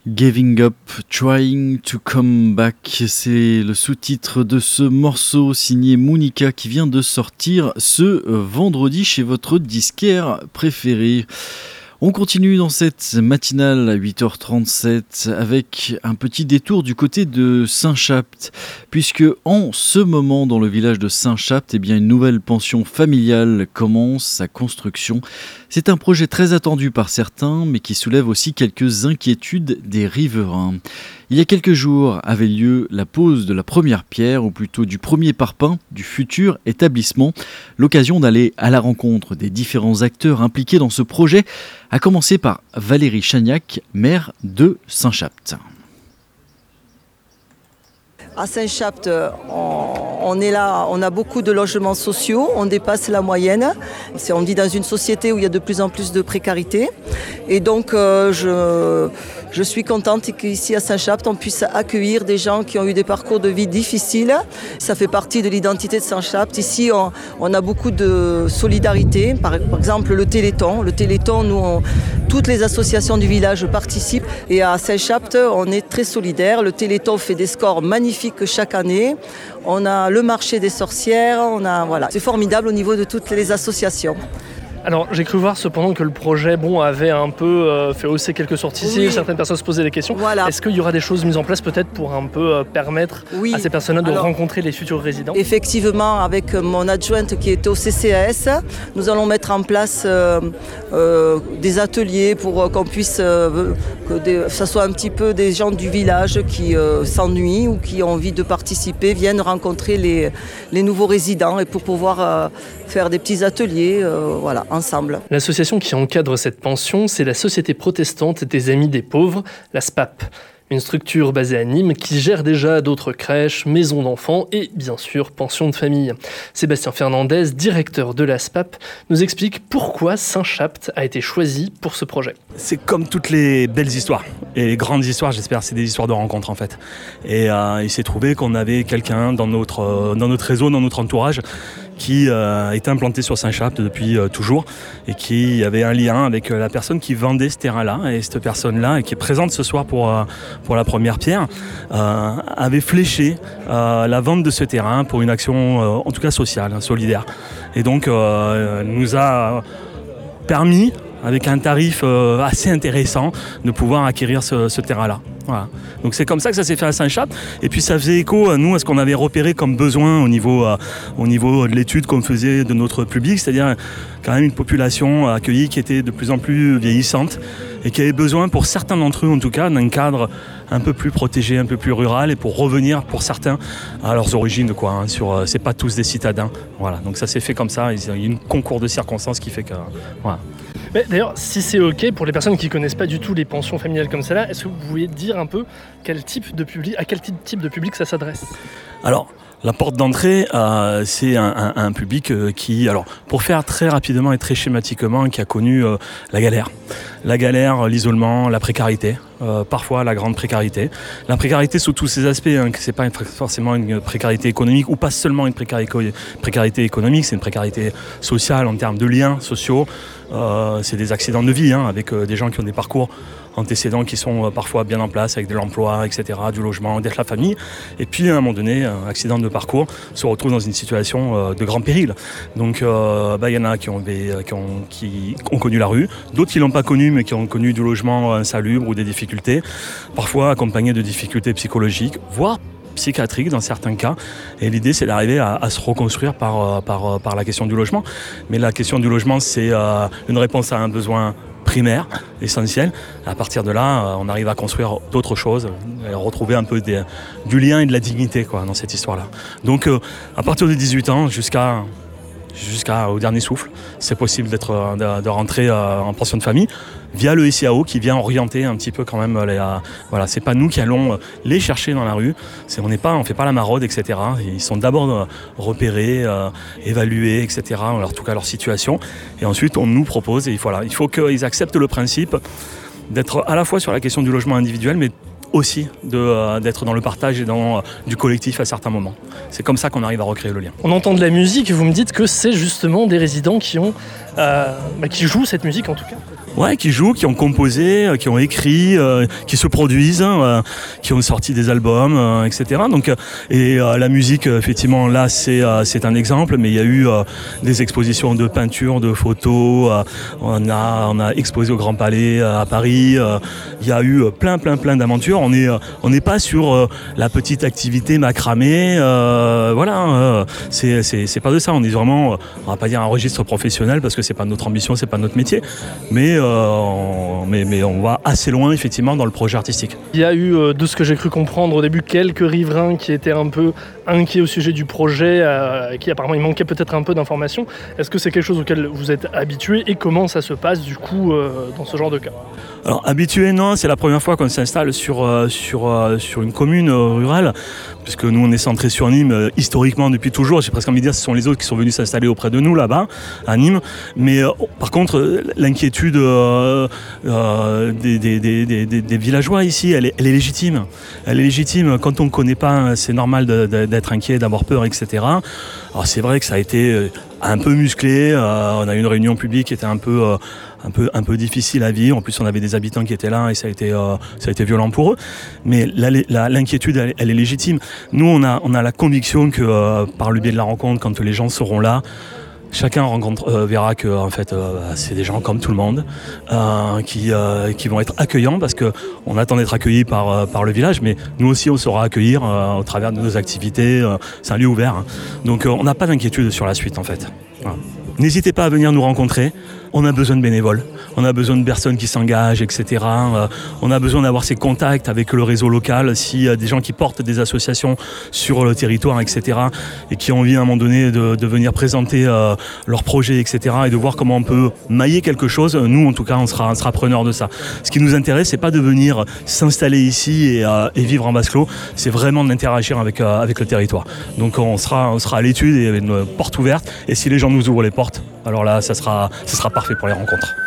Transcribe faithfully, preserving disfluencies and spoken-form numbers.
Giving Up, Trying to Come Back, c'est le sous-titre de ce morceau signé Mounika qui vient de sortir ce vendredi chez votre disquaire préféré. On continue dans cette matinale à huit heures trente-sept avec un petit détour du côté de Saint-Chapt, puisque en ce moment dans le village de Saint-Chapt, eh bien une nouvelle pension familiale commence sa construction. C'est un projet très attendu par certains, mais qui soulève aussi quelques inquiétudes des riverains. Il y a quelques jours avait lieu la pose de la première pierre, ou plutôt du premier parpaing du futur établissement. L'occasion d'aller à la rencontre des différents acteurs impliqués dans ce projet, à commencer par Valérie Chagnac, maire de Saint-Chapt. À Saint-Chapt, on, on est là, on a beaucoup de logements sociaux, on dépasse la moyenne. C'est, on vit dans une société où il y a de plus en plus de précarité. Et donc, euh, je, je suis contente qu'ici à Saint-Chapt, on puisse accueillir des gens qui ont eu des parcours de vie difficiles. Ça fait partie de l'identité de Saint-Chapt. Ici, on, on a beaucoup de solidarité. Par, par exemple, le Téléthon. Le Téléthon, nous, on, toutes les associations du village participent. Et à Saint-Chapt, on est très solidaires. Le Téléthon fait des scores magnifiques chaque année. On a le marché des sorcières, on a, voilà. C'est formidable au niveau de toutes les associations. Alors, j'ai cru voir cependant que le projet bon, avait un peu euh, fait hausser quelques sorties. Oui. Certaines personnes se posaient des questions. Voilà. Est-ce qu'il y aura des choses mises en place peut-être pour un peu euh, permettre oui. à ces personnes-là de Alors, rencontrer les futurs résidents ? Effectivement, avec mon adjointe qui est au C C A S, nous allons mettre en place euh, euh, des ateliers pour euh, qu'on puisse, euh, que des, ça soit un petit peu des gens du village qui euh, s'ennuient ou qui ont envie de participer, viennent rencontrer les, les nouveaux résidents et pour pouvoir euh, faire des petits ateliers, euh, voilà. Ensemble. L'association qui encadre cette pension, c'est la Société protestante des Amis des pauvres, la S P A P. Une structure basée à Nîmes qui gère déjà d'autres crèches, maisons d'enfants et bien sûr pensions de famille. Sébastien Fernandez, directeur de la S P A P, nous explique pourquoi Saint-Chapt a été choisi pour ce projet. C'est comme toutes les belles histoires et les grandes histoires, j'espère, c'est des histoires de rencontres en fait. Et euh, il s'est trouvé qu'on avait quelqu'un dans notre, euh, dans notre réseau, dans notre entourage, qui euh, était implanté sur Saint-Chapt depuis euh, toujours et qui avait un lien avec euh, la personne qui vendait ce terrain-là. Et cette personne-là, et qui est présente ce soir pour, euh, pour la première pierre, euh, avait fléché euh, la vente de ce terrain pour une action, euh, en tout cas sociale, hein, solidaire. Et donc, euh, nous a permis, avec un tarif euh, assez intéressant, de pouvoir acquérir ce, ce terrain-là. Voilà. Donc c'est comme ça que ça s'est fait à Saint-Chapt. Et puis ça faisait écho, nous, à ce qu'on avait repéré comme besoin au niveau, euh, au niveau de l'étude qu'on faisait de notre public, c'est-à-dire quand même une population accueillie qui était de plus en plus vieillissante et qui avait besoin, pour certains d'entre eux en tout cas, d'un cadre un peu plus protégé, un peu plus rural, et pour revenir pour certains à leurs origines, quoi. Hein, sur, euh, c'est pas tous des citadins. Voilà. Donc ça s'est fait comme ça. Il y a un concours de circonstances qui fait que, voilà. Mais d'ailleurs, si c'est OK, pour les personnes qui ne connaissent pas du tout les pensions familiales comme celle-là, est-ce que vous pouvez dire un peu quel type de public, à quel type de public ça s'adresse ? Alors, la porte d'entrée, euh, c'est un, un, un public euh, qui, alors, pour faire très rapidement et très schématiquement, qui a connu euh, la galère. La galère, l'isolement, la précarité, euh, parfois la grande précarité. La précarité sous tous ses aspects, hein, que c'est pas une, forcément une précarité économique, ou pas seulement une précarité, précarité économique, c'est une précarité sociale en termes de liens sociaux. Euh, c'est des accidents de vie, hein, avec euh, des gens qui ont des parcours antécédents qui sont euh, parfois bien en place, avec de l'emploi, et cetera, du logement, d'être la famille. Et puis à un moment donné, un accident de parcours se retrouve dans une situation euh, de grand péril. Donc euh, bah, y en a qui ont, qui, ont, qui ont connu la rue, d'autres qui ne l'ont pas connu mais qui ont connu du logement insalubre ou des difficultés, parfois accompagnés de difficultés psychologiques, voire psychiatriques dans certains cas. Et l'idée, c'est d'arriver à, à se reconstruire par, par, par la question du logement. Mais la question du logement, c'est euh, une réponse à un besoin primaire, essentiel. À partir de là, on arrive à construire d'autres choses, et retrouver un peu des, du lien et de la dignité, quoi, dans cette histoire-là. Donc, euh, à partir de dix-huit ans, jusqu'à jusqu'au dernier souffle, c'est possible d'être, de, de rentrer euh, en pension de famille via le S I A O qui vient orienter un petit peu quand même les, euh, voilà, c'est pas nous qui allons les chercher dans la rue, c'est, on n'est pas, on fait pas la maraude, et cetera. Ils sont d'abord euh, repérés, euh, évalués, et cetera. En tout cas leur situation, et ensuite on nous propose, et voilà, il faut qu'ils acceptent le principe d'être à la fois sur la question du logement individuel, mais aussi de, euh, d'être dans le partage et dans euh, du collectif à certains moments. C'est comme ça qu'on arrive à recréer le lien. On entend de la musique et vous me dites que c'est justement des résidents qui ont, euh, bah, qui jouent cette musique en tout cas. Ouais, qui jouent, qui ont composé, euh, qui ont écrit, euh, qui se produisent, hein, euh, qui ont sorti des albums, euh, et cetera. Donc, euh, et euh, la musique, euh, effectivement, là, c'est euh, c'est un exemple, mais il y a eu euh, des expositions de peinture, de photos. Euh, on a on a exposé au Grand Palais euh, à Paris. Euh, il y a eu plein, plein, plein d'aventures. On est euh, on n'est pas sur euh, la petite activité macramée. Euh, voilà, euh, c'est c'est c'est pas de ça. On est vraiment, euh, on va pas dire un registre professionnel parce que c'est pas notre ambition, c'est pas notre métier, mais euh, Euh, mais, mais on va assez loin effectivement dans le projet artistique. Il y a eu, euh, de ce que j'ai cru comprendre au début, quelques riverains qui étaient un peu inquiets au sujet du projet, euh, qui apparemment il manquait peut-être un peu d'informations. Est-ce que c'est quelque chose auquel vous êtes habitué et comment ça se passe du coup euh, dans ce genre de cas? Alors habitué non, c'est la première fois qu'on s'installe sur, euh, sur, euh, sur une commune euh, rurale, puisque nous on est centré sur Nîmes euh, historiquement depuis toujours. J'ai presque envie de dire que ce sont les autres qui sont venus s'installer auprès de nous là-bas, à Nîmes. Mais euh, par contre, l'inquiétude euh, euh, des, des, des, des, des villageois ici, elle est, elle est légitime. Elle est légitime. Quand on ne connaît pas, c'est normal de, de, d'être inquiet, d'avoir peur, et cetera. Alors c'est vrai que ça a été un peu musclé. Euh, on a eu une réunion publique qui était un peu... Euh, un peu un peu difficile à vivre. En plus, on avait des habitants qui étaient là et ça a été euh, ça a été violent pour eux. Mais la, la, l'inquiétude, elle, elle est légitime. Nous, on a on a la conviction que euh, par le biais de la rencontre, quand les gens seront là, chacun rencontre, euh, verra que en fait, euh, c'est des gens comme tout le monde euh, qui euh, qui vont être accueillants parce que on attend d'être accueillis par euh, par le village, mais nous aussi, on saura accueillir euh, au travers de nos activités. Euh, c'est un lieu ouvert, hein. Donc, euh, on n'a pas d'inquiétude sur la suite, en fait. Voilà. N'hésitez pas à venir nous rencontrer. On a besoin de bénévoles, on a besoin de personnes qui s'engagent, et cetera. Euh, on a besoin d'avoir ces contacts avec le réseau local, s'il y a des gens qui portent des associations sur le territoire, et cetera, et qui ont envie à un moment donné de, de venir présenter euh, leurs projets, et cetera, et de voir comment on peut mailler quelque chose. Nous, en tout cas, on sera, on sera preneurs de ça. Ce qui nous intéresse, c'est pas de venir s'installer ici et, euh, et vivre en vase clos, c'est vraiment d'interagir avec, euh, avec le territoire. Donc on sera, on sera à l'étude et avec une porte ouverte, et si les gens nous ouvrent les portes, alors là, ça sera, ça sera parfait pour les rencontres.